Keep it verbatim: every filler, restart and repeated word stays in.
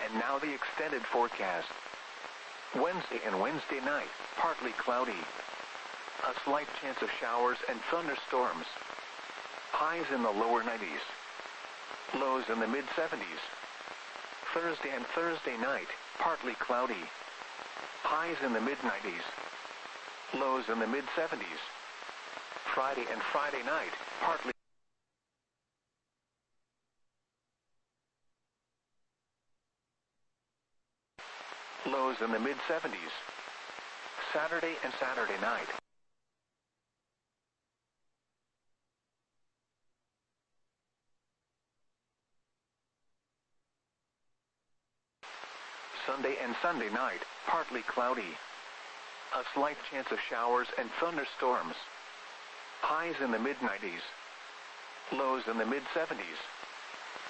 And now the extended forecast. Wednesday and Wednesday night, partly cloudy. A slight chance of showers and thunderstorms. Highs in the lower nineties. Lows in the mid seventies. Thursday and Thursday night, partly cloudy. Highs in the mid nineties. Lows in the mid seventies. Friday and Friday night, partly lows in the mid seventies. Saturday and Saturday night. Sunday and Sunday night, partly cloudy. A slight chance of showers and thunderstorms. Highs in the mid nineties. Lows in the mid seventies.